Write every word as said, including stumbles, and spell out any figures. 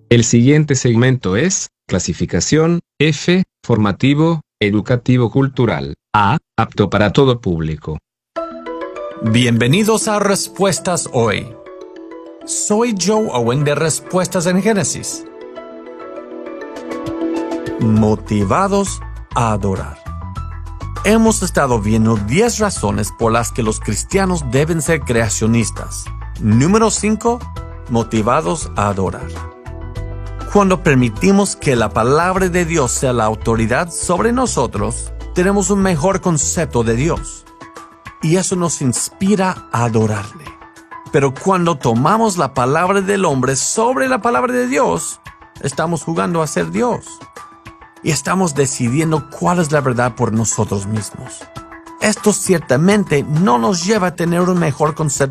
El siguiente segmento es clasificación F, formativo, educativo cultural. A, apto para todo público. Bienvenidos a Respuestas Hoy. Soy Joe Owen de Respuestas en Génesis. Motivados a adorar. Hemos estado viendo diez razones por las que los cristianos deben ser creacionistas. Número cinco. Motivados a adorar. Cuando permitimos que la palabra de Dios sea la autoridad sobre nosotros, tenemos un mejor concepto de Dios. Y eso nos inspira a adorarle. Pero cuando tomamos la palabra del hombre sobre la palabra de Dios, estamos jugando a ser Dios. Y estamos decidiendo cuál es la verdad por nosotros mismos. Esto ciertamente no nos lleva a tener un mejor concepto